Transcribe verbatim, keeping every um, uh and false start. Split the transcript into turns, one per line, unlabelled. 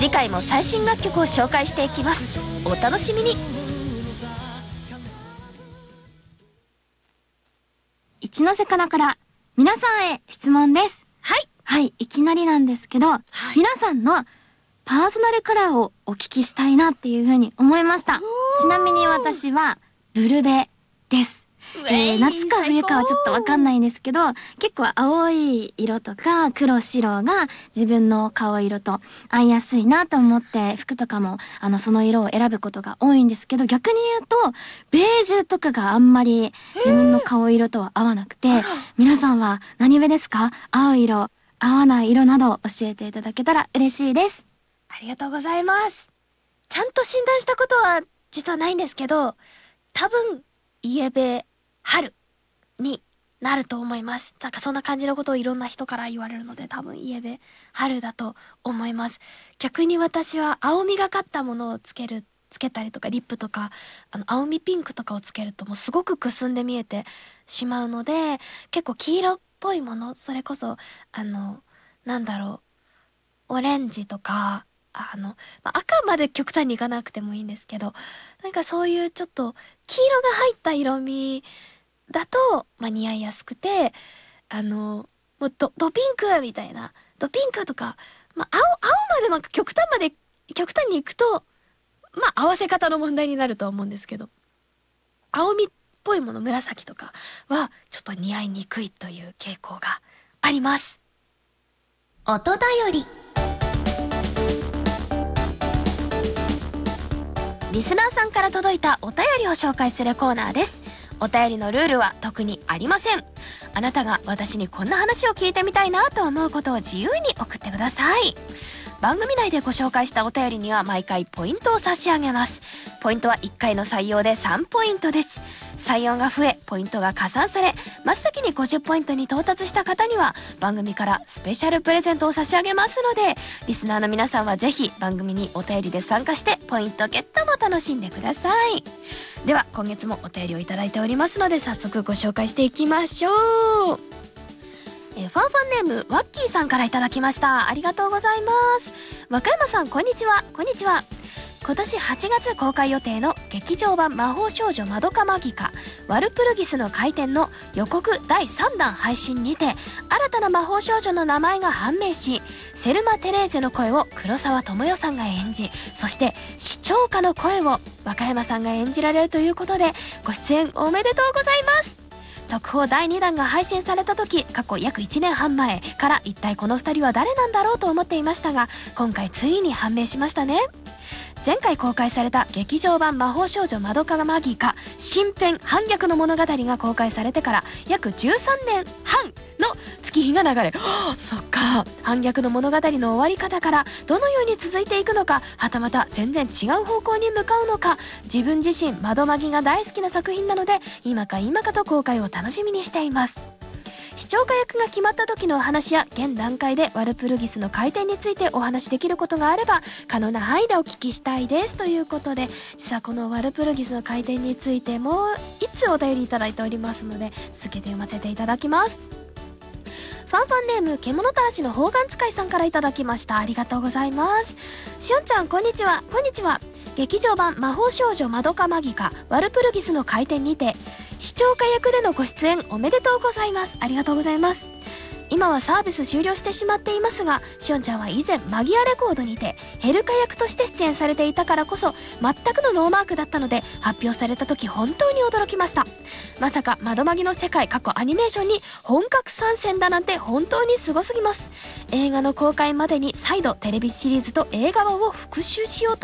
次回も最新楽曲を紹介していきます。お楽しみに。
一ノ瀬かなから皆さんへ質問です。
はい
はい、いきなりなんですけど、はい、皆さんのパーソナルカラーをお聞きしたいなっていうふうに思いました。ちなみに私はブルベです。えー、夏か冬かはちょっとわかんないんですけど、結構青い色とか黒白が自分の顔色と合いやすいなと思って服とかもあのその色を選ぶことが多いんですけど、逆に言うとベージュとかがあんまり自分の顔色とは合わなくて、皆さんは何色ですか？青色、合わない色など教えていただけたら嬉しいです。
ありがとうございます。ちゃんと診断したことは実はないんですけど、多分イエベ春になると思います。なんかそんな感じのことをいろんな人から言われるので、多分イエベ春だと思います。逆に私は青みがかったものをつけるつけたりとか、リップとかあの青みピンクとかをつけるともうすごくくすんで見えてしまうので、結構黄色っぽいもの、それこそあのなんだろう、オレンジとかあの、まあ、赤まで極端にいかなくてもいいんですけど、なんかそういうちょっと黄色が入った色味だと、まあ、似合いやすくて、あのもうドドピンクみたいな、ドピンクとか、まあ、青青までまあ極端まで極端にいくと、まあ合わせ方の問題になると思うんですけど、青みっぽいもの、紫とかはちょっと似合いにくいという傾向があります。音だより。リスナーさんから届いたお便りを紹介するコーナーです。お便りのルールは特にありません。あなたが私にこんな話を聞いてみたいなと思うことを自由に送ってください。番組内でご紹介したお便りには毎回ポイントを差し上げます。ポイントはいっかいの採用でさんポイントです。採用が増えポイントが加算され、真っ先にごじゅうポイントに到達した方には番組からスペシャルプレゼントを差し上げますので、リスナーの皆さんはぜひ番組にお便りで参加してポイントゲットも楽しんでください。では今月もお便りをいただいておりますので、早速ご紹介していきましょう。えー、ファンファンネームワッキーさんからいただきました。ありがとうございます。和歌山さん、こんにちは。こんにちは。今年はちがつ公開予定の劇場版魔法少女まどかマギカワルプルギスの開店の予告だいさんだん配信にて、新たな魔法少女の名前が判明し、セルマ・テレーゼの声を黒沢智代さんが演じ、そして視聴歌の声を和歌山さんが演じられるということで、ご出演おめでとうございます。特報だいにだんが配信された時、過去約いちねんはん前から一体このふたりは誰なんだろうと思っていましたが、今回ついに判明しましたね。前回公開された劇場版魔法少女まどかマギカ新編反逆の物語が公開されてから約じゅうさんねんはんの月日が流れ、はあ、そっか、反逆の物語の終わり方からどのように続いていくのか、はたまた全然違う方向に向かうのか、自分自身まどマギが大好きな作品なので、今か今かと公開を楽しみにしています。視聴家役が決まった時のお話や現段階でワルプルギスの開店についてお話しできることがあれば可能な範囲でお聞きしたいですということで、実はこのワルプルギスの開店についてもいつお便りいただいておりますので、続けて読ませていただきます。ファンファンネーム獣たらしの方眼使いさんからいただきました。ありがとうございます。しおんちゃん、こんにちは。こんにちは。劇場版魔法少女まどかマギカワルプルギスの開店にて視聴家役でのご出演おめでとうございます。ありがとうございます。今はサービス終了してしまっていますが、しおんちゃんは以前マギアレコードにてヘルカ役として出演されていたからこそ全くのノーマークだったので、発表された時本当に驚きました。まさか窓マギの世界過去アニメーションに本格参戦だなんて本当にすごすぎます。映画の公開までに再度テレビシリーズと映画版を復習しようと